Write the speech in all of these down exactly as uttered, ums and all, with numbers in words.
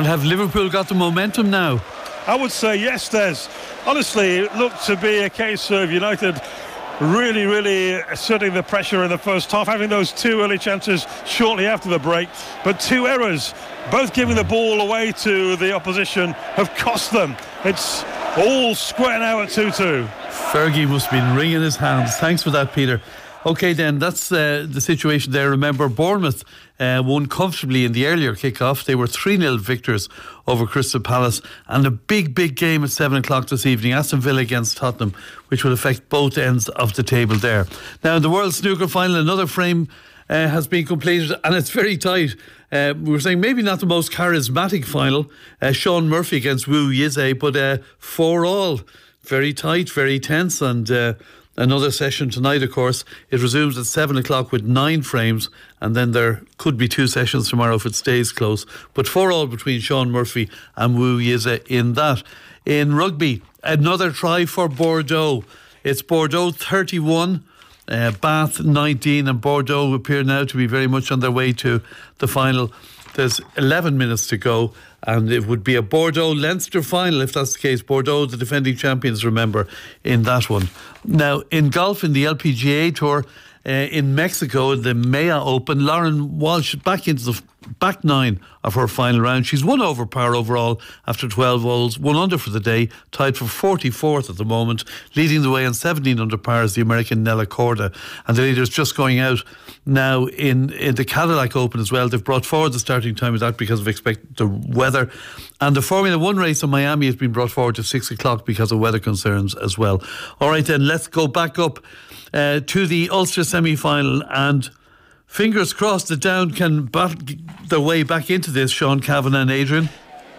have Liverpool got the momentum now? I would say yes, Des. Honestly, it looked to be a case of United really, really asserting the pressure in the first half, having those two early chances shortly after the break. But two errors, both giving the ball away to the opposition, have cost them. It's all square now at two two. Fergie must have been wringing his hands. Thanks for that, Peter. OK, then, that's uh, the situation there. Remember, Bournemouth uh, won comfortably in the earlier kick-off. They were three nil victors over Crystal Palace. And a big, big game at seven o'clock this evening, Aston Villa against Tottenham, which will affect both ends of the table there. Now, in the World Snooker Final, another frame uh, has been completed, and it's very tight. Uh, we were saying maybe not the most charismatic final. Uh, Sean Murphy against Wu Yize, but uh, four all. Very tight, very tense, and... Uh, Another session tonight, of course. It resumes at seven o'clock with nine frames, and then there could be two sessions tomorrow if it stays close. But four all between Sean Murphy and Wu Yize in that. In rugby, another try for Bordeaux. It's Bordeaux thirty-one, uh, Bath nineteen, and Bordeaux appear now to be very much on their way to the final. There's eleven minutes to go, and it would be a Bordeaux-Leinster final if that's the case. Bordeaux, the defending champions, remember, in that one. Now, in golf, in the L P G A Tour, uh, in Mexico, the Maya Open, Lauren Walsh back into the back nine of her final round. She's one over par overall after twelve holes, one under for the day, tied for forty-fourth at the moment, leading the way on seventeen under par is the American Nella Corda, and the leader's just going out now in, in the Cadillac Open as well. They've brought forward the starting time of that because of expected the weather, and the Formula One race in Miami has been brought forward to six o'clock because of weather concerns as well. Alright then, let's go back up uh, to the Ulster semi-final, and fingers crossed that Down can bat their way back into this, Sean Kavanagh and Adrian.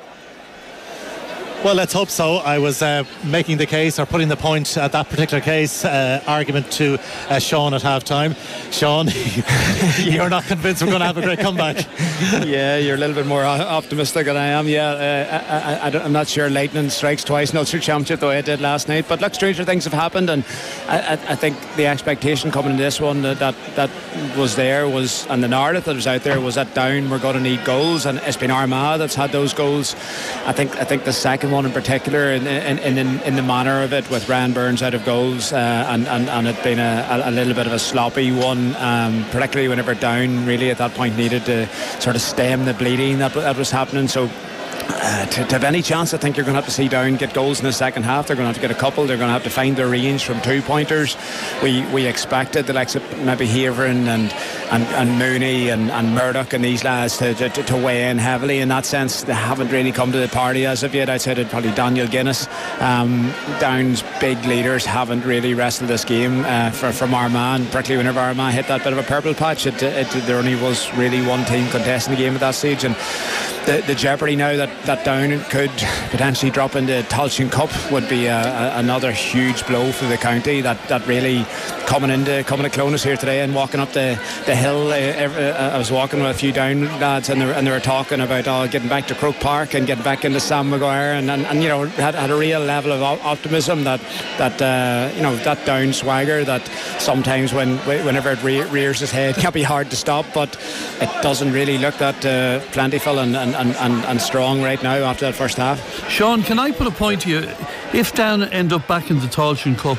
Well, let's hope so. I was uh, making the case, or putting the point at that particular case uh, argument to uh, Sean at half time. Sean, you're not convinced we're going to have a great comeback? Yeah, you're a little bit more optimistic than I am. Yeah, uh, I, I, I'm not sure Lightning strikes twice in Ulster Championship the way it did last night, but look, stranger things have happened, and I, I think the expectation coming in this one that, that that was there was, and the narrative that was out there was that Down we're going to need goals, and it's been Armagh that's had those goals. I think I think the second one in particular, in in, in, in the manner of it, with Ryan Burns out of goals, uh, and, and, and it being a, a little bit of a sloppy one, um, particularly whenever Down really at that point needed to sort of stem the bleeding that, that was happening. So Uh, to, to have any chance, I think you're going to have to see Down get goals in the second half. They're going to have to get a couple. They're going to have to find their range from two pointers. We we expected the likes of maybe Haverin and and, and Mooney and, and Murdoch and these lads to, to, to weigh in heavily. In that sense, they haven't really come to the party as of yet. I'd say that probably Daniel Guinness. Um, Down's big leaders haven't really wrestled this game uh, for, from Armagh, particularly whenever Armagh hit that bit of a purple patch. It, it, there only was really one team contesting the game at that stage, and the, the jeopardy now that that Down could potentially drop into Tailteann Cup would be a, a, another huge blow for the county. That that really coming into coming to Clones here today and walking up the, the hill. Uh, every, uh, I was walking with a few Down lads, and they were, and they were talking about oh, getting back to Croke Park and getting back into Sam Maguire, and, and, and you know had, had a real level of optimism that that uh, you know that Down swagger that sometimes when whenever it re- rears its head can be hard to stop, but it doesn't really look that uh, plentiful and, and, and, and, and strong right now after that first half. Sean, can I put a point to you? If Down end up back in the Tailteann Cup,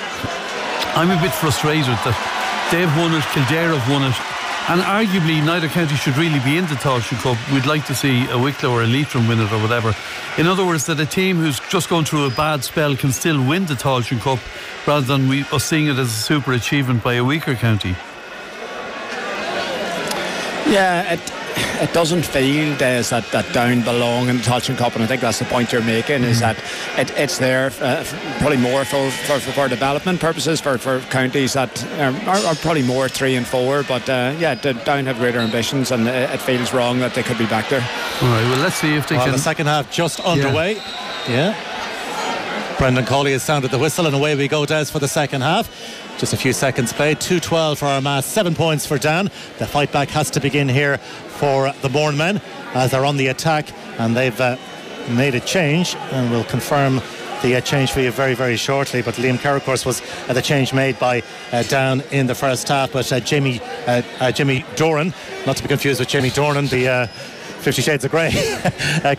I'm a bit frustrated that they've won it, Kildare have won it, and arguably neither county should really be in the Tailteann Cup. We'd like to see a Wicklow or a Leitrim win it or whatever. In other words, that a team who's just going through a bad spell can still win the Tailteann Cup rather than we, us seeing it as a super achievement by a weaker county. Yeah, it, it doesn't feel Des, that, that Down belong in the Tailteann Cup, and I think that's the point you're making, is that it, it's there uh, probably more for, for, for development purposes for, for counties that um, are, are probably more three and four, but uh, yeah, Down have greater ambitions, and it, it feels wrong that they could be back there. Alright, well, let's see if they well, can. The second half just underway. Yeah, yeah. Brendan Cawley has sounded the whistle, and away we go, Des, for the second half. Just a few seconds played. two twelve for Armagh, seven points for Down. The fight back has to begin here for the Bourne men as they're on the attack, and they've uh, made a change, and we'll confirm the uh, change for you very, very shortly. But Liam Kerr, of course, was uh, the change made by uh, Down in the first half. But uh, Jamie uh, uh, Jimmy Doran, not to be confused with Jamie Dornan, the uh, Fifty Shades of Grey, uh,